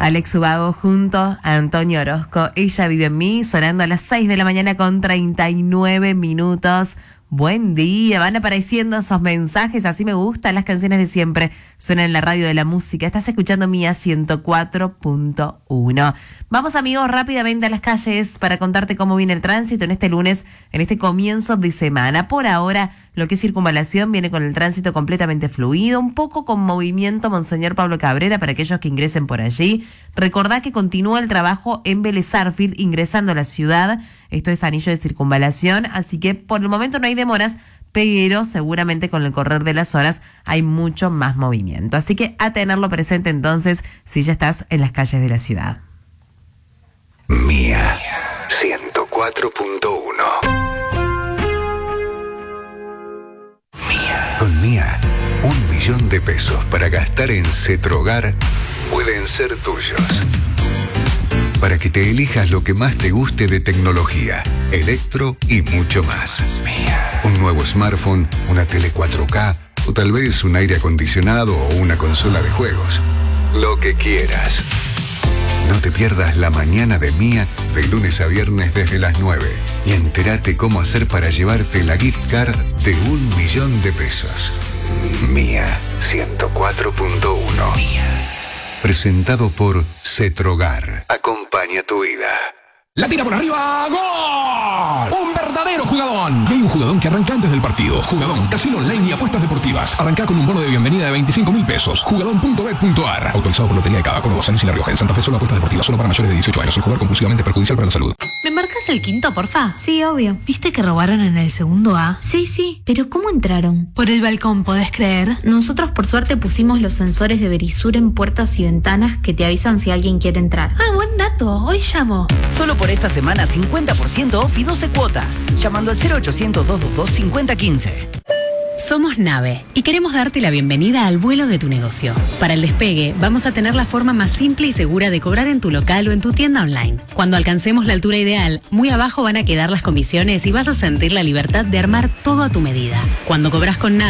Alex Ubago junto a Antonio Orozco. Ella vive en mí, sonando a las 6 de la mañana con 39 minutos. Buen día, van apareciendo esos mensajes, así me gustan las canciones de siempre. Suenan en la radio de la música. Estás escuchando Mía 104.1. Vamos, amigos, rápidamente a las calles para contarte cómo viene el tránsito en este lunes, en este comienzo de semana. Por ahora, lo que es circunvalación viene con el tránsito completamente fluido, un poco con movimiento Monseñor Pablo Cabrera para aquellos que ingresen por allí. Recordá que continúa el trabajo en Vélez Sarsfield ingresando a la ciudad. Esto es anillo de circunvalación, así que por el momento no hay demoras, pero seguramente con el correr de las horas hay mucho más movimiento. Así que a tenerlo presente entonces si ya estás en las calles de la ciudad. Mía 104.1. Con Mía, 1 millón de pesos para gastar en Cetrogar pueden ser tuyos. Para que te elijas lo que más te guste de tecnología, electro y mucho más. Un nuevo smartphone, una tele 4K o tal vez un aire acondicionado o una consola de juegos. Lo que quieras. No te pierdas la mañana de Mía de lunes a viernes desde las 9 y entérate cómo hacer para llevarte la gift card de 1 millón de pesos. Mía 104.1. Presentado por Cetrogar. Acompaña tu vida. La tira por arriba, ¡gol! ¡Un verdadero jugadón! Y hay un jugadón que arranca antes del partido. Jugadón, casino online y apuestas deportivas. Arranca con un bono de bienvenida de 25.000 pesos. Jugadón.bet.ar. Autorizado por Lotería de Cava, con 2 años y La Rioja. En Santa Fe solo apuestas deportivas, solo para mayores de 18 años. El jugar compulsivamente perjudicial para la salud. ¿Me marcas el quinto, porfa? Sí, obvio. ¿Viste que robaron en el segundo A? Sí, pero ¿cómo entraron? Por el balcón, ¿podés creer? Nosotros por suerte pusimos los sensores de Verisur en puertas y ventanas que te avisan si alguien quiere entrar. Ah, buen dato. Hoy llamo. Solo por esta semana 50% off y 12 cuotas. Llamando al 0800-222-5015. Somos Nave y queremos darte la bienvenida al vuelo de tu negocio. Para el despegue, vamos a tener la forma más simple y segura de cobrar en tu local o en tu tienda online. Cuando alcancemos la altura ideal, muy abajo van a quedar las comisiones y vas a sentir la libertad de armar todo a tu medida. Cuando cobras con Nave,